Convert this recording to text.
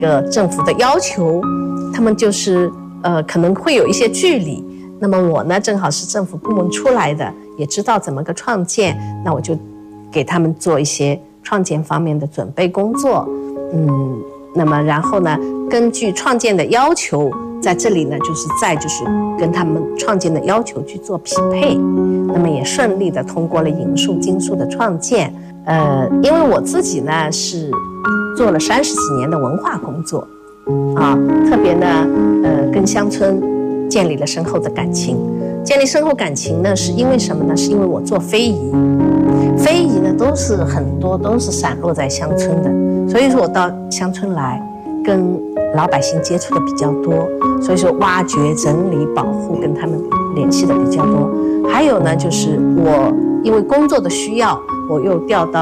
政府的要求，他们就是可能会有一些距离。那么我呢，正好是政府部门出来的，也知道怎么个创建，那我就给他们做一些创建方面的准备工作。那么然后呢，根据创建的要求，在这里呢就是跟他们创建的要求去做匹配，那么也顺利的通过了银树、金树的创建。因为我自己呢是做了30几年的文化工作啊，特别呢跟乡村建立了深厚的感情。建立深厚感情呢，是因为什么呢？是因为我做非遗，非遗呢很多都是散落在乡村的，所以说我到乡村来，跟老百姓接触的比较多，所以说挖掘、整理、保护，跟他们联系的比较多。还有呢，就是我因为工作的需要，我又调到